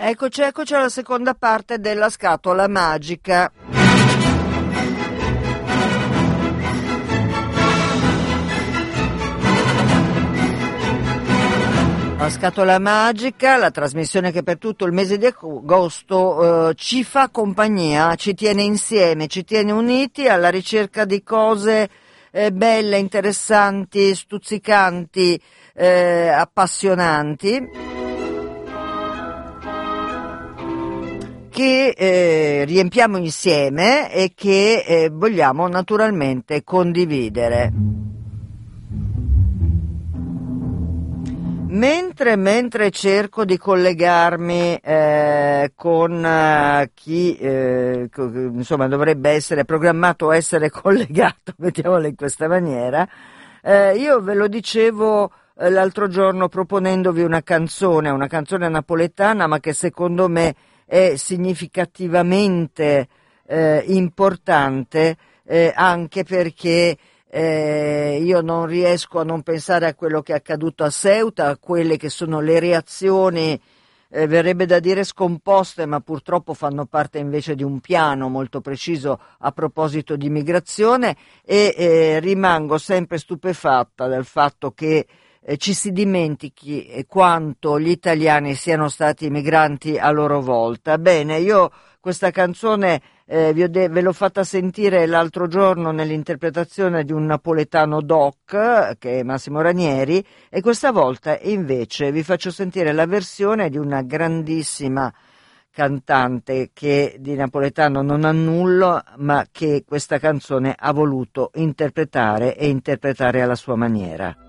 Eccoci alla seconda parte della scatola magica. La scatola magica, la trasmissione che per tutto il mese di agosto ci fa compagnia, ci tiene insieme, ci tiene uniti alla ricerca di cose belle, interessanti, stuzzicanti, appassionanti, che riempiamo insieme e che vogliamo naturalmente condividere. Mentre cerco di collegarmi con chi insomma dovrebbe essere programmato a essere collegato, mettiamolo in questa maniera, io ve lo dicevo l'altro giorno proponendovi una canzone napoletana, ma che secondo me è significativamente importante, anche perché io non riesco a non pensare a quello che è accaduto a Ceuta, a quelle che sono le reazioni, verrebbe da dire scomposte, ma purtroppo fanno parte invece di un piano molto preciso a proposito di migrazione, e rimango sempre stupefatta dal fatto che ci si dimentichi quanto gli italiani siano stati migranti a loro volta. Bene, io questa canzone ve l'ho fatta sentire l'altro giorno nell'interpretazione di un napoletano doc, che è Massimo Ranieri, e questa volta invece vi faccio sentire la versione di una grandissima cantante che di napoletano non ha nulla, ma che questa canzone ha voluto interpretare e interpretare alla sua maniera.